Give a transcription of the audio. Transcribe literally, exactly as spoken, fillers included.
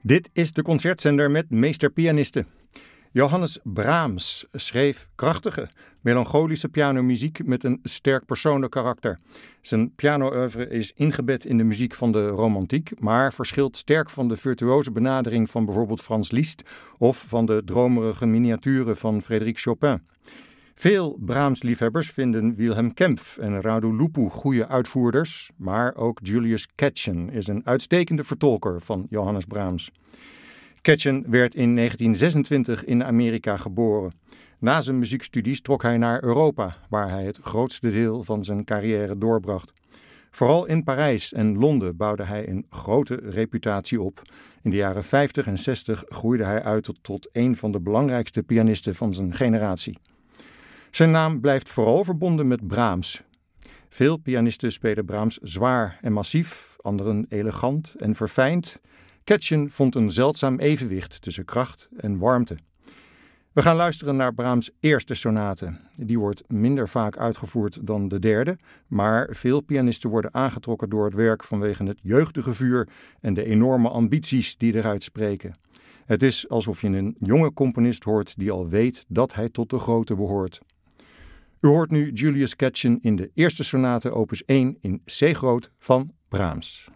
Dit is de concertzender met meesterpianisten. Johannes Brahms schreef krachtige, melancholische pianomuziek met een sterk persoonlijk karakter. Zijn piano-oeuvre is ingebed in de muziek van de romantiek, maar verschilt sterk van de virtuoze benadering van bijvoorbeeld Franz Liszt of van de dromerige miniaturen van Frédéric Chopin. Veel Brahms-liefhebbers vinden Wilhelm Kempff en Radu Lupu goede uitvoerders, maar ook Julius Katchen is een uitstekende vertolker van Johannes Brahms. Katchen werd in negentien zesentwintig in Amerika geboren. Na zijn muziekstudies trok hij naar Europa, waar hij het grootste deel van zijn carrière doorbracht. Vooral in Parijs en Londen bouwde hij een grote reputatie op. In de jaren vijftig en zestig groeide hij uit tot, tot een van de belangrijkste pianisten van zijn generatie. Zijn naam blijft vooral verbonden met Brahms. Veel pianisten spelen Brahms zwaar en massief, anderen elegant en verfijnd. Katchen vond een zeldzaam evenwicht tussen kracht en warmte. We gaan luisteren naar Brahms' eerste sonate. Die wordt minder vaak uitgevoerd dan de derde, maar veel pianisten worden aangetrokken door het werk vanwege het jeugdige vuur en de enorme ambities die eruit spreken. Het is alsof je een jonge componist hoort die al weet dat hij tot de grote behoort. U hoort nu Julius Katchen in de eerste sonate opus één in C groot van Brahms.